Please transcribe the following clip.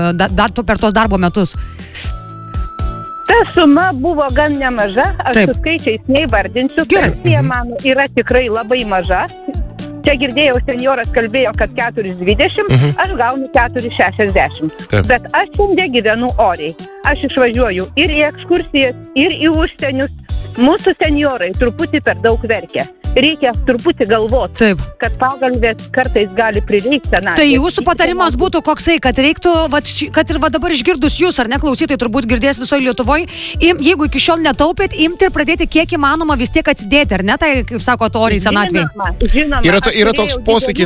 per tos darbo metus? Ta suma buvo gan nemaža, aš su skaičiais neįvardinsiu, pensija mano yra tikrai labai maža. Čia girdėjau, senjoras kalbėjo, kad 4,20, aš gaunu 4,60. Bet aš šiandien gyvenu oriai. Aš išvažiuoju ir į ekskursijas, ir į užsienius. Mūsų senjorai truputį per daug verkia. Reikia truputį galvoti, kad pagalbės kartais gali prireikti senatvės. Tai jūsų patarimas būtų koksai, kad reiktų, kad ir dabar išgirdus jūs, ar ne, klausytojai turbūt girdės visoje Lietuvoje, jeigu iki šiol netaupėt, imti ir pradėti kiek įmanoma vis tiek atsidėti, ar ne, tai, kaip sako, oriai senatvėje. Žinoma. Yra toks posakis,